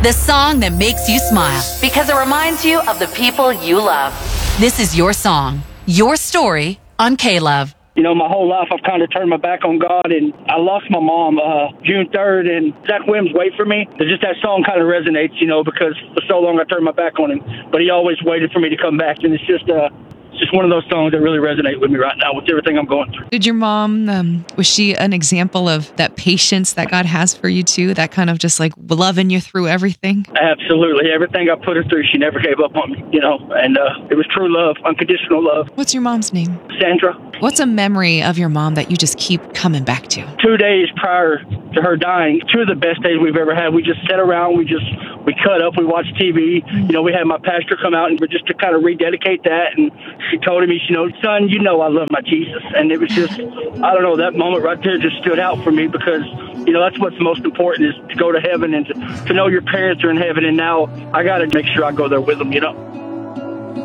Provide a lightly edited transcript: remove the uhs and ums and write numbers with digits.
The song that makes you smile because it reminds you of the people you love. This is your song, your story on K-Love. You know, my whole life I've kind of turned my back on God, and I lost my mom June 3rd, and Zach Williams, Wait For Me. Just that song kind of resonates, you know, because for so long I turned my back on him, but he always waited for me to come back, and it's just one of those songs that really resonate with me right now with everything I'm going through. Did your mom, was she an example of that patience that God has for you too? That kind of just like loving you through everything? Absolutely. Everything I put her through, she never gave up on me, you know, and it was true love, unconditional love. What's your mom's name? Sandra. What's a memory of your mom that you just keep coming back to? 2 days prior to her dying, two of the best days we've ever had. We just sat around, we cut up, we watched TV. You know, we had my pastor come out and just to kind of rededicate that, and she told me, you know, son, you know I love my Jesus. And it was just, I don't know, that moment right there just stood out for me because, you know, that's what's most important is to go to heaven and to know your parents are in heaven. And now I got to make sure I go there with them, you know.